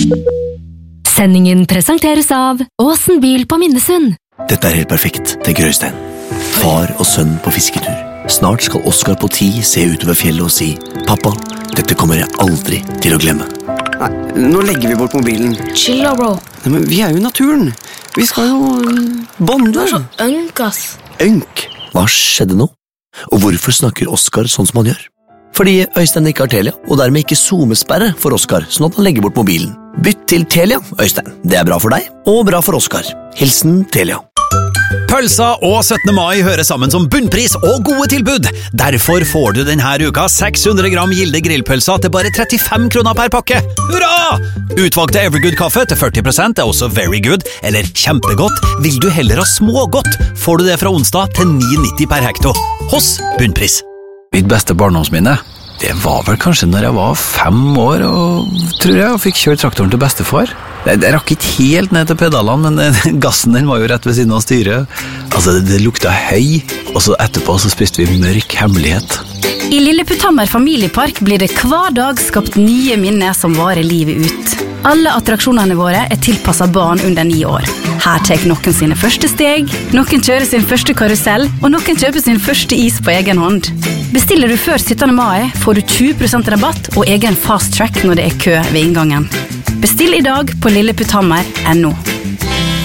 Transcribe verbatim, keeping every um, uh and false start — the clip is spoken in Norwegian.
Sendingen presenteres av Åsen bil på Minnesund. Dette er helt perfekt, tenker Øystein. Far og sønn på fisketur. Snart skal Oskar på ti se utover fjellet og si «Pappa, dette kommer jeg aldri til å glemme». Nei, nå legger vi bort mobilen. Chill da, bro. Nei, men vi er jo i naturen. Vi skal jo bonde. Du er så ønk, ass. Ønk? Hva skjedde nå? Og hvorfor snakker Oskar sånn som han gjør? Fordi Øystein ikke har Telia, og dermed ikke zoomesperre for Oskar, sånn at han legger bort mobilen. Bytt til Telia, Øystein. Det er bra for deg, og bra for Oskar. Hilsen Telia. Pølsa og syttende mai hører sammen som bunnpris og gode tilbud. Derfor får du denne uka seks hundre gram Gilde grillpølsa til bare trettifem kroner per pakke. Hurra! Utvalgte Evergood-kaffe til førti prosent er også very good, eller kjempegodt. Vil du heller ha smågodt, får du det fra onsdag til ni nitti per hekto. Hos bunnpris. Mitt beste barndomsminne, det var vel kanskje når jeg var fem år og tror jeg og fikk kjørt traktoren til bestefar. Jeg, jeg rakk ikke helt ned til pedalene, men gassen den var jo rett ved siden av styret. Altså, det, det lukta høy, og så etterpå så spiste vi mørk hemmelighet. I Lilleputthammer familiepark blir det hver dag skapt nye minner som varer livet ut. Alle attraksjonene våre er tilpasset barn under ni år. Her tar noen sine første steg, noen kjører sin første karusell, og noen kjøper sin første is på egen hånd. Bestiller du før syttende mai, får du tjue prosent rabatt og egen fast track når det er kø ved inngangen. Bestill i dag på lilleputthammer punktum no.